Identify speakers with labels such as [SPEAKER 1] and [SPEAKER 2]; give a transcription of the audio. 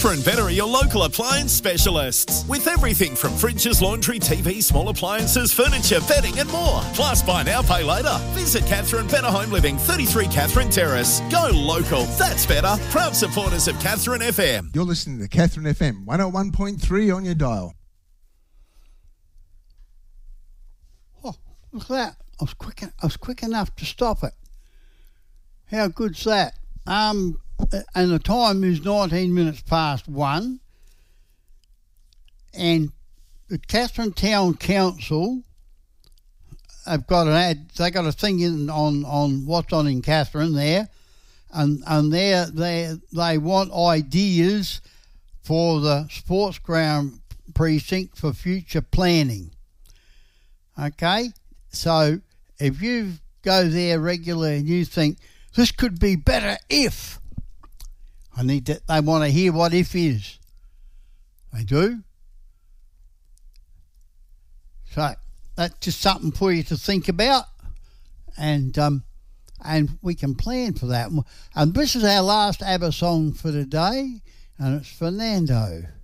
[SPEAKER 1] Catherine Better are your local appliance specialists. With everything from fridges, laundry, TV, small appliances, furniture, bedding and more. Plus, buy now, pay later. Visit Catherine Better Home Living, 33 Catherine Terrace. Go local. That's better. Proud supporters of Catherine FM.
[SPEAKER 2] You're listening to Catherine FM, 101.3 on your dial.
[SPEAKER 3] Oh, look at that. I was quick enough to stop it. How good's that? And the time is 19 minutes past 1. And the Catherine Town Council have got an ad. They got a thing in on what's on in Catherine there, and they want ideas for the sports ground precinct for future planning. Okay, so if you go there regularly and you think this could be better if, they want to hear what if is. They do. So that's just something for you to think about, and we can plan for that. And this is our last ABBA song for today, and it's Fernando.